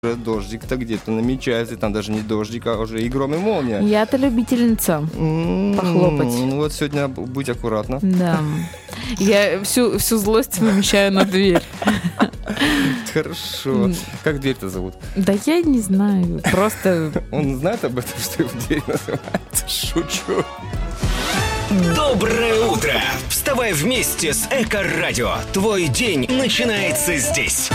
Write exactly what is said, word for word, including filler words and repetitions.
Дождик-то где-то намечается, там даже не дождик, а уже и гром, и молния. Я-то любительница М-м-м, похлопать. Ну вот сегодня будь аккуратна. Да. Я всю, всю злость вымещаю на дверь. Хорошо. Как дверь-то зовут? Да я не знаю, просто... Он знает об этом, что его дверь называется? Шучу. Доброе утро! Вставай вместе с Эко-радио. Твой день начинается здесь.